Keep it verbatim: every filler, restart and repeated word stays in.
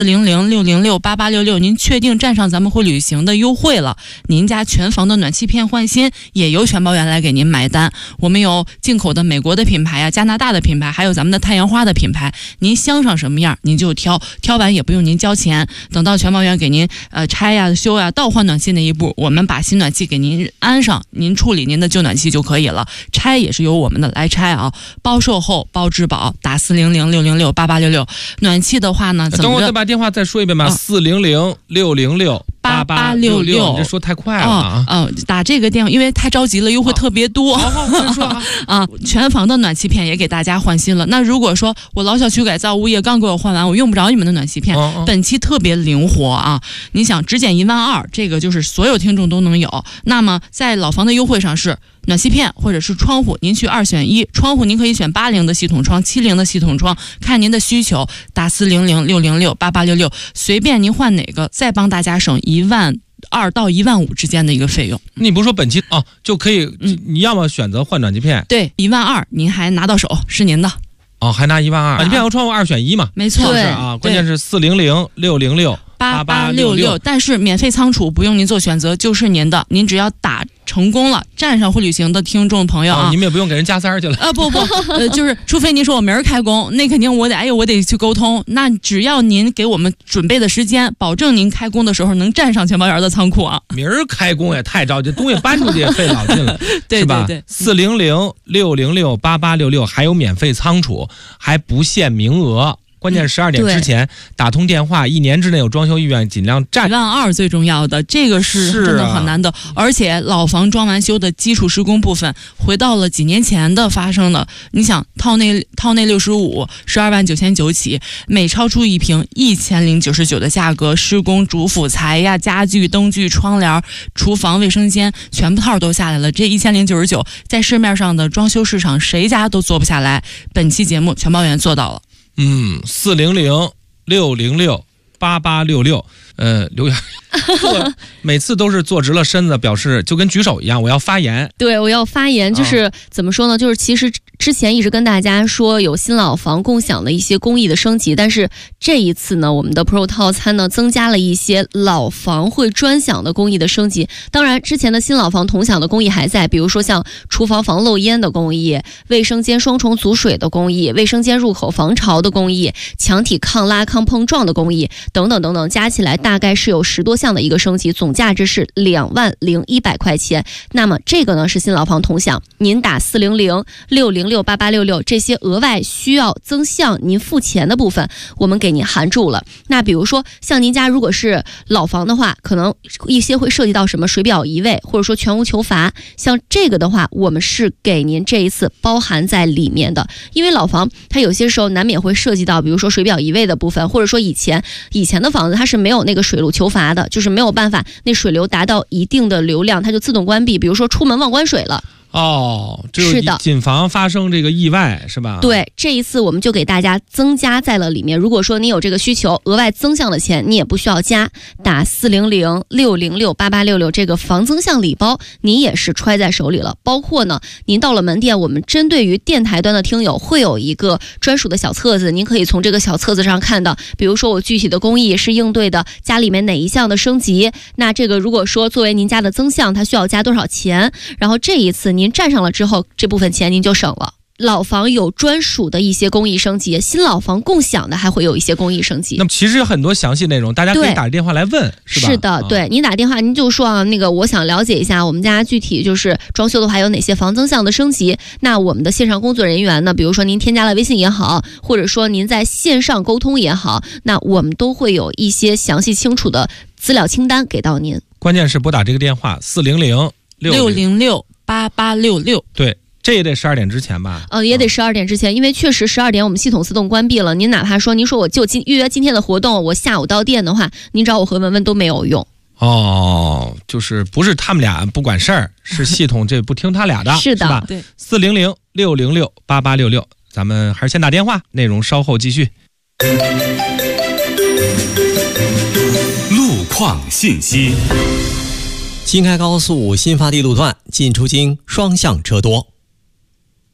零零六零六八八六六，您确定站上咱们会旅行的优惠了，您家全房的暖气片换新也由全包员来给您买单。我们有进口的美国的品牌啊，加拿大的品牌，还有咱们的太阳花的品牌，您镶上什么样您就挑，挑完也不用您交钱，等到全包员给您呃拆呀、修呀、倒换暖气那一步，我们把新暖气给您安上，您处理您的旧暖气就可以了。拆也是由我们的来拆啊，包售后包质保，打四零零六零六八八六六。暖气的话呢， 等我再把电话再说一遍吧，四零零六零六八八六六，你这说太快了啊！ 嗯、哦，打这个电话，因为太着急了，优惠特别多。 好好好，说啊！ 啊，全房的暖气片也给大家换新了。那如果说我老小区改造，物业刚给我换完，我用不着你们的暖气片， 哦哦本期特别灵活啊！你想只减一万二，这个就是所有听众都能有。那么在老房的优惠上是暖气片或者是窗户，您去二选一。窗户您可以选八零的系统窗、七零的系统窗，看您的需求，打四零零六零六八八六六，随便您换哪个，再帮大家省一万二到一万五之间的一个费用。 你不是说本期哦就可以， 嗯， 你要么选择换暖气片， 对，一万二您还拿到手，是您的。 哦，还拿一万二，暖气片和窗户二选一嘛？ 没错， 是啊，关键是四零零六零六八八六六， 但是免费仓储不用您做选择，就是您的，您只要打成功了，站上会旅行的听众朋友啊， 哦，你们也不用给人加塞儿去了啊，不不，呃，就是除非您说我明儿开工，那肯定我得，哎呦，我得去沟通。那只要您给我们准备的时间，保证您开工的时候能站上全包员的仓库啊。 明儿开工也太着急，东西搬出去也费老劲了， 对是吧？ 对对， 四零零六零六八八六六还有免费仓储，还不限名额。关键十二点之前打通电话，一年之内有装修意愿尽量占。 一万二最重要的，这个是真的很难的。啊、而且老房装完修的基础施工部分，回到了几年前的发生的。你想套内套内六十五，十二万九千九起，每超出一平一千零九十九的价格，施工主辅材呀、家具、灯具、窗帘、厨房、卫生间全部套都下来了。这一千零九十九，在市面上的装修市场谁家都做不下来。本期节目全包员做到了。 嗯，四零零六零六八八六六，呃，留言做每次都是坐直了身子，表示就跟举手一样，我要发言。 对，我要发言，就是、哦、怎么说呢？就是其实之前一直跟大家说有新老房共享的一些工艺的升级，但是这一次呢，我们的 Pro 套餐呢增加了一些老房会专享的工艺的升级。当然，之前的新老房同享的工艺还在，比如说像厨房防漏烟的工艺、卫生间双重阻水的工艺、卫生间入口防潮的工艺、墙体抗拉抗碰撞的工艺等等等等，加起来大概是有十多项的一个升级，总价值是两万零一百块钱。那么这个呢是新老房同享，您打四零零六零六八八六六，这些额外需要增项您付钱的部分，我们给您含住了。那比如说像您家如果是老房的话，可能一些会涉及到什么水表移位，或者说全屋求罚，像这个的话，我们是给您这一次包含在里面的。因为老房它有些时候难免会涉及到，比如说水表移位的部分，或者说以前以前的房子它是没有那个水路求罚的，就是没有办法那水流达到一定的流量它就自动关闭，比如说出门忘关水了。 哦，是的，谨防发生这个意外，是吧？ 对，这一次我们就给大家增加在了里面。如果说你有这个需求，额外增项的钱你也不需要加，打四零零六零六八八六六这个房增项礼包，你也是揣在手里了。包括呢，您到了门店，我们针对于电台端的听友会有一个专属的小册子，您可以从这个小册子上看到，比如说我具体的工艺是应对的家里面哪一项的升级，那这个如果说作为您家的增项，它需要加多少钱，然后这一次您您站上了之后，这部分钱您就省了。老房有专属的一些工艺升级，新老房共享的还会有一些工艺升级。 那么其实有很多详细内容，大家可以打电话来问，是吧？ 是的，啊、对，您打电话您就说啊，那个我想了解一下我们家具体就是装修的话有哪些房增项的升级。那我们的线上工作人员呢，比如说您添加了微信也好，或者说您在线上沟通也好，那我们都会有一些详细清楚的资料清单给到您。 关键是拨打这个电话四零零六零六八八六六， 对。这也得十二点之前吧？ 呃，也得十二点之前，因为确实十二点我们系统自动关闭了。您哪怕说您说我就今预约今天的活动，我下午到店的话，您找我和文文都没有用。 哦，就是不是他们俩不管事儿，是系统这不听他俩的， 是的， 是吧？ 对， 四零零六零六八八六六，咱们还是先打电话，内容稍后继续。 路况信息。 新开高速新发地路段进出京双向车多。